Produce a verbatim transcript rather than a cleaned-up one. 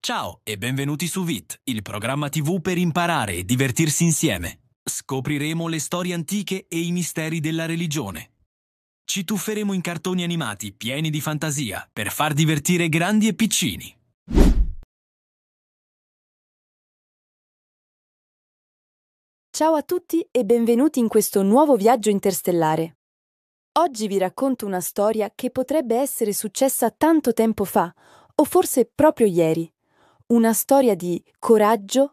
Ciao e benvenuti su V I T, il programma T V per imparare e divertirsi insieme. Scopriremo le storie antiche e i misteri della religione. Ci tufferemo in cartoni animati pieni di fantasia per far divertire grandi e piccini. Ciao a tutti e benvenuti in questo nuovo viaggio interstellare. Oggi vi racconto una storia che potrebbe essere successa tanto tempo fa, o forse proprio ieri. Una storia di coraggio,